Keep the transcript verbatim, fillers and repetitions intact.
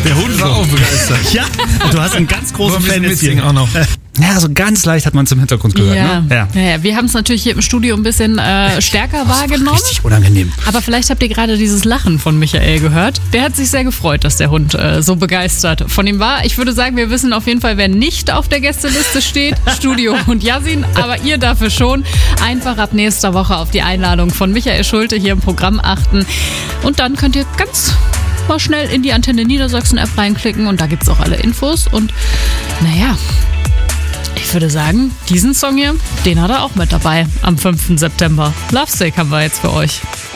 Der Hund war auch begeistert. Ja, und du hast einen ganz großen Fan jetzt hier. Auch noch. Ja, so ganz leicht hat man es im Hintergrund gehört. Ja, ne? ja. ja, ja. Wir haben es natürlich hier im Studio ein bisschen äh, stärker wahrgenommen. Richtig unangenehm. Aber vielleicht habt ihr gerade dieses Lachen von Michael gehört. Der hat sich sehr gefreut, dass der Hund äh, so begeistert von ihm war. Ich würde sagen, wir wissen auf jeden Fall, wer nicht auf der Gästeliste steht. Studio und Yasin. Aber ihr dafür schon. Einfach ab nächster Woche auf die Einladung von Michael Schulte hier im Programm achten. Und dann könnt ihr ganz mal schnell in die Antenne Niedersachsen-App reinklicken. Und da gibt es auch alle Infos. Und naja, ich würde sagen, diesen Song hier, den hat er auch mit dabei am fünften September. Lovesick haben wir jetzt für euch.